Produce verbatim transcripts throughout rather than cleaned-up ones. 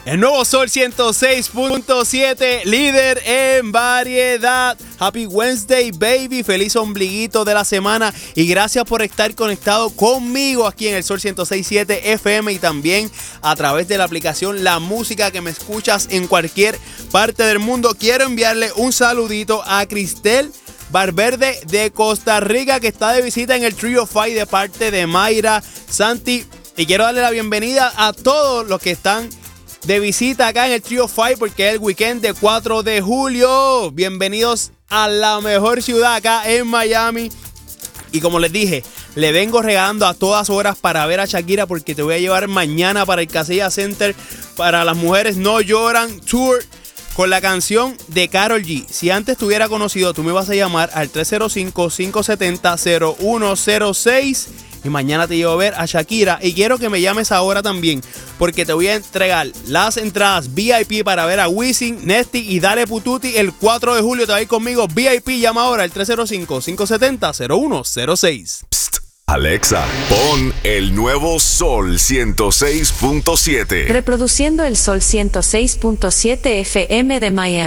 El nuevo Sol ciento seis punto siete, líder en variedad. Happy Wednesday, baby. Feliz ombliguito de la semana. Y gracias por estar conectado conmigo aquí en el Sol ciento seis punto siete F M y también a través de la aplicación La Música, que me escuchas en cualquier parte del mundo. Quiero enviarle un saludito a Cristel Valverde de Costa Rica, que está de visita en el Trio Five de parte de Mayra, Santi. Y quiero darle la bienvenida a todos los que están de visita acá en el Trio Five, porque es el weekend de cuatro de julio. Bienvenidos a la mejor ciudad acá en Miami. Y como les dije, le vengo regalando a todas horas para ver a Shakira, porque te voy a llevar mañana para el Casella Center para Las Mujeres No Lloran Tour con la canción de Karol G. Si antes te hubiera conocido, tú me vas a llamar al tres cero cinco, cinco siete cero, cero uno cero seis y mañana te llevo a ver a Shakira. Y quiero que me llames ahora también, porque te voy a entregar las entradas V I P para ver a Wisin, Nesty y Dale Pututi el cuatro de julio. Te vas a ir conmigo V I P. Llama ahora al tres cero cinco, cinco siete cero, cero uno cero seis. Psst, Alexa, pon el nuevo Sol ciento seis punto siete. Reproduciendo el Sol ciento seis punto siete F M de Miami.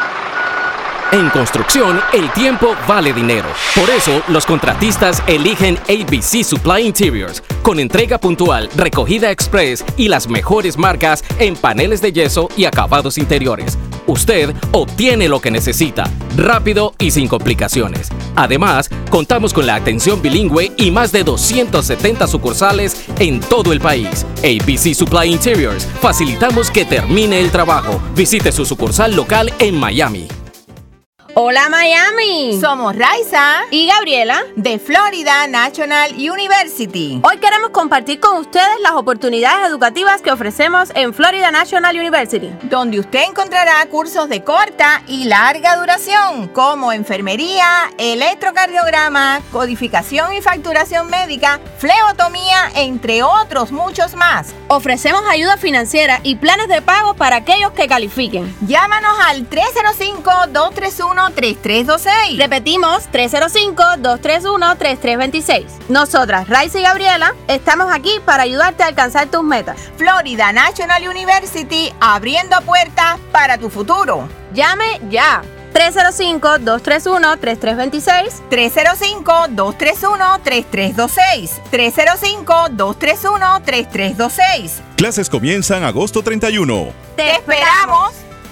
En construcción, el tiempo vale dinero. Por eso, los contratistas eligen A B C Supply Interiors, con entrega puntual, recogida express y las mejores marcas en paneles de yeso y acabados interiores. Usted obtiene lo que necesita, rápido y sin complicaciones. Además, contamos con la atención bilingüe y más de doscientas setenta sucursales en todo el país. A B C Supply Interiors, facilitamos que termine el trabajo. Visite su sucursal local en Miami. Hola Miami, somos Raiza y Gabriela de Florida National University. Hoy queremos compartir con ustedes las oportunidades educativas que ofrecemos en Florida National University, donde usted encontrará cursos de corta y larga duración como enfermería, electrocardiograma, codificación y facturación médica, flebotomía, entre otros muchos más. Ofrecemos ayuda financiera y planes de pago para aquellos que califiquen. Llámanos al tres cero cinco, dos tres uno, tres tres dos seis. Repetimos, tres cero cinco, dos tres uno, tres tres dos seis. Nosotras, Raiza y Gabriela, estamos aquí para ayudarte a alcanzar tus metas. Florida National University, abriendo puertas para tu futuro. Llame ya. tres cero cinco, dos tres uno, tres tres dos seis. tres cero cinco, dos tres uno, tres tres dos seis. tres cero cinco, dos tres uno, tres tres dos seis. Clases comienzan agosto treinta y uno. ¡Te esperamos!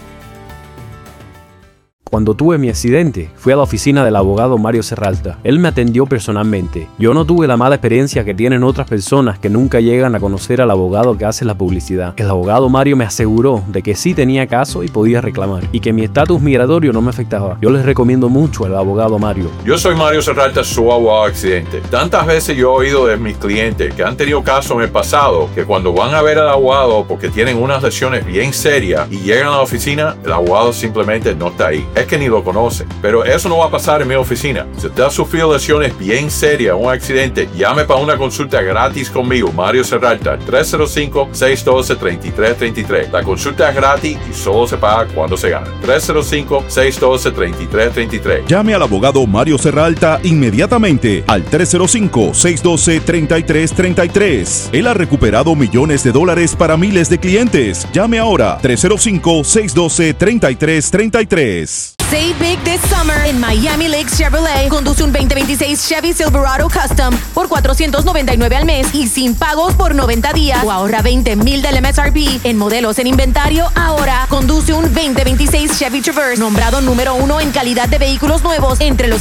Cuando tuve mi accidente, fui a la oficina del abogado Mario Serralta. Él me atendió personalmente. Yo no tuve la mala experiencia que tienen otras personas que nunca llegan a conocer al abogado que hace la publicidad. El abogado Mario me aseguró de que sí tenía caso y podía reclamar, y que mi estatus migratorio no me afectaba. Yo les recomiendo mucho al abogado Mario. Yo soy Mario Serralta, su abogado accidente. Tantas veces yo he oído de mis clientes que han tenido casos en el pasado, que cuando van a ver al abogado porque tienen unas lesiones bien serias y llegan a la oficina, el abogado simplemente no está ahí. Es que ni lo conocen. Pero eso no va a pasar en mi oficina. Si usted ha sufrido lesiones bien serias, un accidente, llame para una consulta gratis conmigo, Mario Serralta, tres cero cinco, seis uno dos, tres tres tres tres. La consulta es gratis y solo se paga cuando se gana. tres cero cinco, seis uno dos, tres tres tres tres. Llame al abogado Mario Serralta inmediatamente al tres cero cinco, seis uno dos, tres tres tres tres. Él ha recuperado millones de dólares para miles de clientes. Llame ahora, tres cero cinco, seis uno dos, tres tres tres tres. Save big this summer en Miami Lakes Chevrolet. Conduce un veinte veintiséis Chevy Silverado Custom por cuatrocientos noventa y nueve al mes y sin pagos por noventa días. O ahorra veinte mil del M S R P en modelos en inventario ahora. Conduce un veinte veintiséis Chevy Traverse, nombrado número uno en calidad de vehículos nuevos entre los